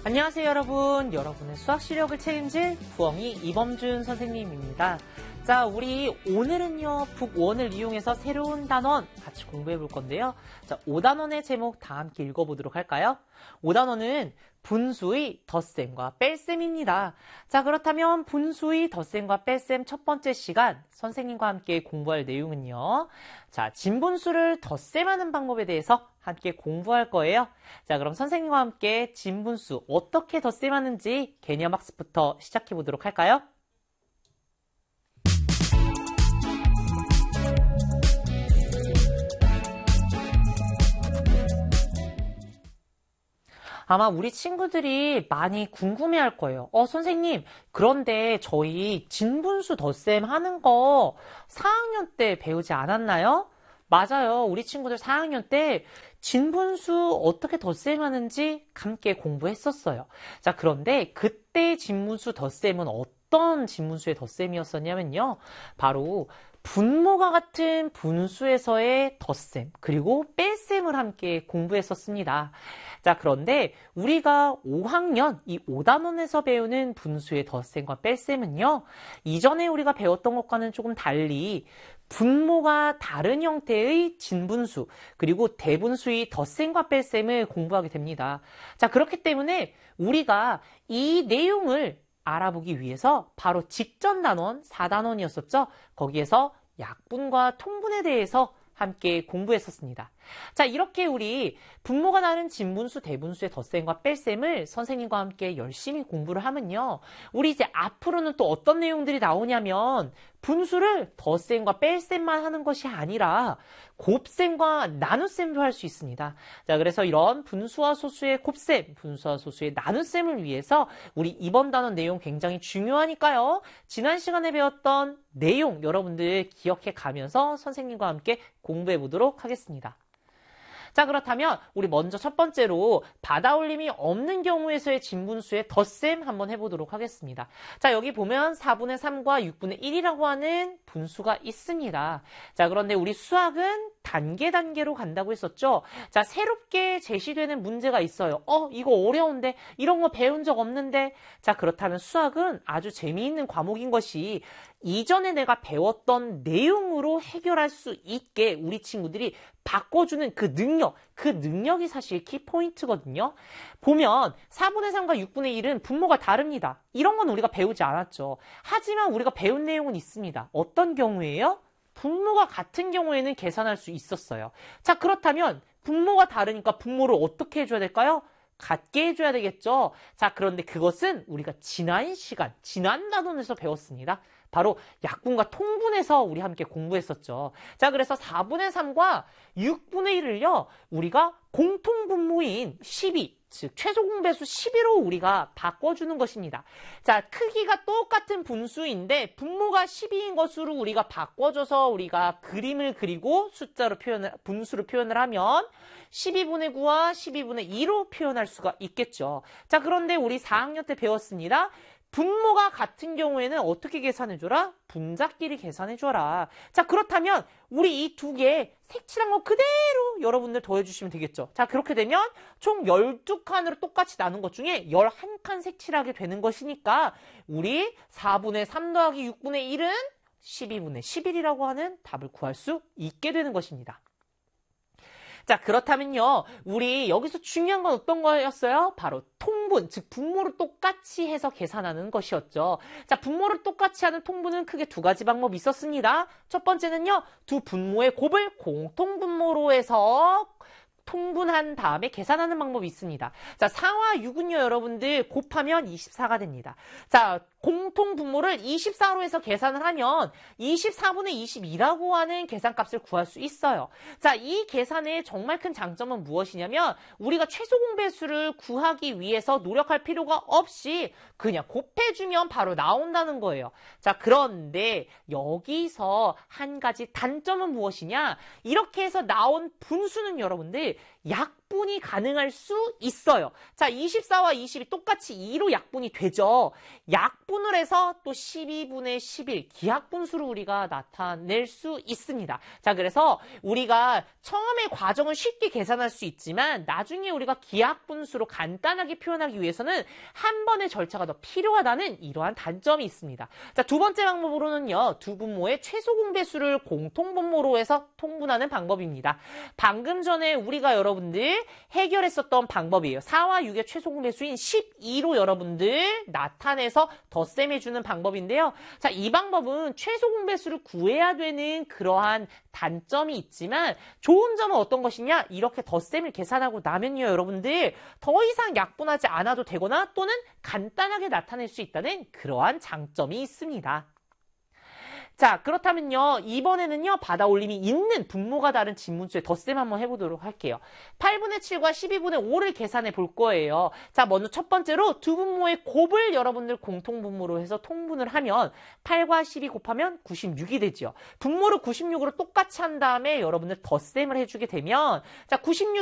안녕하세요 여러분. 여러분의 수학 실력을 책임질 부엉이 이범준 선생님입니다. 자, 우리 오늘은요 북원을 이용해서 새로운 단원 같이 공부해 볼 건데요. 자, 5단원의 제목 다 함께 읽어보도록 할까요? 5단원은 분수의 덧셈과 뺄셈입니다. 자, 그렇다면 분수의 덧셈과 뺄셈 첫 번째 시간 선생님과 함께 공부할 내용은요. 자, 진분수를 덧셈하는 방법에 대해서 함께 공부할 거예요. 자, 그럼 선생님과 함께 진분수 어떻게 덧셈하는지 개념학습부터 시작해 보도록 할까요? 아마 우리 친구들이 많이 궁금해할 거예요. 선생님, 그런데 저희 진분수 덧셈 하는 거 4학년 때 배우지 않았나요? 맞아요. 우리 친구들 4학년 때 진분수 어떻게 덧셈하는지 함께 공부했었어요. 자, 그런데 그때 진분수 덧셈은 어떤 진분수의 덧셈이었었냐면요. 바로 분모가 같은 분수에서의 덧셈 그리고 뺄셈을 함께 공부했었습니다. 자, 그런데 우리가 5학년 이 5단원에서 배우는 분수의 덧셈과 뺄셈은요. 이전에 우리가 배웠던 것과는 조금 달리 분모가 다른 형태의 진분수 그리고 대분수의 덧셈과 뺄셈을 공부하게 됩니다. 자, 그렇기 때문에 우리가 이 내용을 알아보기 위해서 바로 직전 단원 4단원이었었죠. 거기에서 약분과 통분에 대해서 함께 공부했었습니다. 자, 이렇게 우리 분모가 다른 진분수, 대분수의 덧셈과 뺄셈을 선생님과 함께 열심히 공부를 하면요. 우리 이제 앞으로는 또 어떤 내용들이 나오냐면 분수를 덧셈과 뺄셈만 하는 것이 아니라 곱셈과 나눗셈도 할 수 있습니다. 자, 그래서 이런 분수와 소수의 곱셈, 분수와 소수의 나눗셈을 위해서 우리 이번 단원 내용 굉장히 중요하니까요. 지난 시간에 배웠던 내용 여러분들 기억해 가면서 선생님과 함께 공부해 보도록 하겠습니다. 자, 그렇다면 우리 먼저 첫 번째로 받아올림이 없는 경우에서의 진분수의 덧셈 한번 해보도록 하겠습니다. 자, 여기 보면 4분의 3과 6분의 1이라고 하는 분수가 있습니다. 자, 그런데 우리 수학은 단계로 간다고 했었죠. 자, 새롭게 제시되는 문제가 있어요. 이거 어려운데? 이런 거 배운 적 없는데? 자, 그렇다면 수학은 아주 재미있는 과목인 것이 이전에 내가 배웠던 내용으로 해결할 수 있게 우리 친구들이 바꿔주는 그 능력이 사실 키포인트거든요. 보면 4분의 3과 6분의 1은 분모가 다릅니다. 이런 건 우리가 배우지 않았죠. 하지만 우리가 배운 내용은 있습니다. 어떤 경우에요? 분모가 같은 경우에는 계산할 수 있었어요. 자, 그렇다면 분모가 다르니까 분모를 어떻게 해줘야 될까요? 같게 해줘야 되겠죠. 자, 그런데 그것은 우리가 지난 단원에서 배웠습니다. 바로 약분과 통분에서 우리 함께 공부했었죠. 자, 그래서 4분의 3과 6분의 1을요, 우리가 공통분모인 12, 즉 최소 공배수 12로 우리가 바꿔주는 것입니다. 자, 크기가 똑같은 분수인데 분모가 12인 것으로 우리가 바꿔줘서 우리가 그림을 그리고 분수로 표현을 하면 12분의 9와 12분의 2로 표현할 수가 있겠죠. 자, 그런데 우리 4학년 때 배웠습니다. 분모가 같은 경우에는 어떻게 계산해줘라? 분자끼리 계산해줘라. 자, 그렇다면 우리 이 두 개 색칠한 거 그대로 여러분들 더해주시면 되겠죠. 자, 그렇게 되면 총 12칸으로 똑같이 나눈 것 중에 11칸 색칠하게 되는 것이니까 우리 4분의 3 더하기 6분의 1은 12분의 11이라고 하는 답을 구할 수 있게 되는 것입니다. 자, 그렇다면요, 우리 여기서 중요한 건 어떤 거였어요? 바로 통분, 즉 분모를 똑같이 해서 계산하는 것이었죠. 자, 분모를 똑같이 하는 통분은 크게 두 가지 방법이 있었습니다. 첫 번째는요, 두 분모의 곱을 공통분모로 해서 통분한 다음에 계산하는 방법이 있습니다. 자, 4와 6은요, 여러분들 곱하면 24가 됩니다. 자, 공통 분모를 24로 해서 계산을 하면 24분의 22라고 하는 계산값을 구할 수 있어요. 자, 이 계산의 정말 큰 장점은 무엇이냐면 우리가 최소 공배수를 구하기 위해서 노력할 필요가 없이 그냥 곱해주면 바로 나온다는 거예요. 자, 그런데 여기서 한 가지 단점은 무엇이냐? 이렇게 해서 나온 분수는 여러분들 약분이 가능할 수 있어요. 자, 24와 20이 똑같이 2로 약분이 되죠. 약분을 해서 또 12분의 11 기하분수를 우리가 나타낼 수 있습니다. 자, 그래서 우리가 처음에 과정은 쉽게 계산할 수 있지만 나중에 우리가 기하분수로 간단하게 표현하기 위해서는 한 번의 절차가 더 필요하다는 이러한 단점이 있습니다. 자, 두 번째 방법으로는요. 두 분모의 최소 공배수를 공통분모로 해서 통분하는 방법입니다. 방금 전에 우리가 여러분들 해결했었던 방법이에요. 4와 6의 최소 공배수인 12로 여러분들 나타내서 덧셈해주는 방법인데요. 자, 이 방법은 최소 공배수를 구해야 되는 그러한 단점이 있지만 좋은 점은 어떤 것이냐? 이렇게 덧셈을 계산하고 나면요, 여러분들 더 이상 약분하지 않아도 되거나 또는 간단하게 나타낼 수 있다는 그러한 장점이 있습니다. 자, 그렇다면요, 이번에는요, 받아올림이 있는 분모가 다른 진분수의 덧셈 한번 해보도록 할게요. 8분의 7과 12분의 5를 계산해 볼 거예요. 자, 먼저 첫 번째로 두 분모의 곱을 여러분들 공통분모로 해서 통분을 하면 8과 12 곱하면 96이 되죠. 분모를 96으로 똑같이 한 다음에 여러분들 덧셈을 해주게 되면, 자, 96